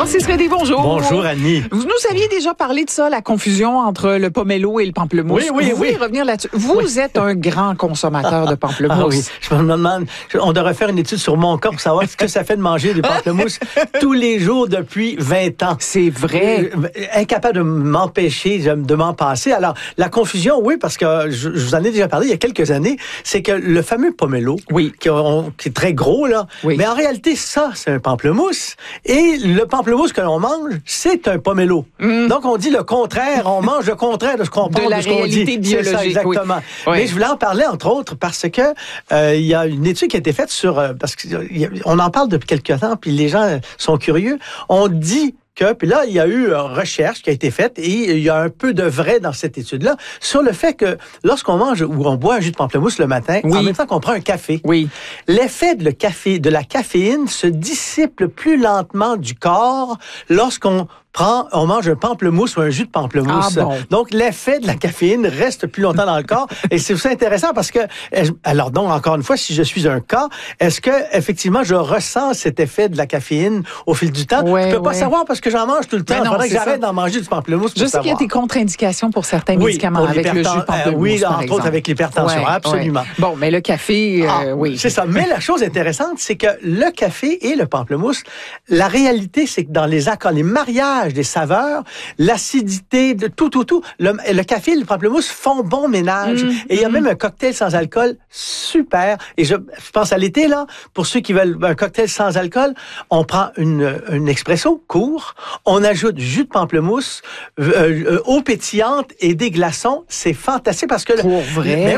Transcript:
Francis Redé, bonjour. Bonjour, Annie. Vous nous aviez déjà parlé de ça, la confusion entre le pomelo et le pamplemousse. Oui. Vous voulez revenir là-dessus? Vous êtes un grand consommateur de pamplemousse. Ah oui, je me demande, on devrait faire une étude sur mon corps pour savoir ce que ça fait de manger des pamplemousses tous les jours depuis 20 ans. C'est vrai. Incapable de m'empêcher de m'en passer. Alors, la confusion, oui, parce que je vous en ai déjà parlé il y a quelques années, c'est que le fameux pomelo, oui, qui est très gros, là, oui, mais en réalité, ça, c'est un pamplemousse. Et le pamplemousse que l'on mange, c'est un pomelo. Donc, on dit le contraire, on mange le contraire de ce qu'on pense, de ce qu'on dit. Biologique, c'est ça, exactement. Oui. Mais je voulais en parler, entre autres, parce que il y a une étude qui a été faite sur... parce qu'on en parle depuis quelques temps, puis les gens sont curieux. On dit puis là, il y a eu une recherche qui a été faite et il y a un peu de vrai dans cette étude-là sur le fait que lorsqu'on mange ou on boit un jus de pamplemousse le matin, en même temps qu'on prend un café, l'effet de la caféine se dissipe plus lentement du corps lorsqu'on mange un pamplemousse ou un jus de pamplemousse. Ah bon. Donc, l'effet de la caféine reste plus longtemps dans le corps. Et c'est aussi intéressant parce que, alors donc, encore une fois, si je suis un cas, est-ce que, effectivement, je ressens cet effet de la caféine au fil du temps? Je peux pas savoir parce que j'en mange tout le temps. Il faudrait que j'arrête d'en manger du pamplemousse pour Je sais qu'il y a des contre-indications pour certains médicaments avec le jus de pamplemousse, oui, entre autres avec l'hypertension, absolument. Bon, mais le café, oui. C'est ça. Mais la chose intéressante, c'est que le café et le pamplemousse, la réalité, c'est que dans les accords, les mariages des saveurs, l'acidité, de tout, le café et le pamplemousse font bon ménage. Et il y a même un cocktail sans alcool super. Et je pense à l'été, là, pour ceux qui veulent un cocktail sans alcool, on prend une expresso court, on ajoute jus de pamplemousse, eau pétillante et des glaçons. C'est fantastique parce que... Pour vrai?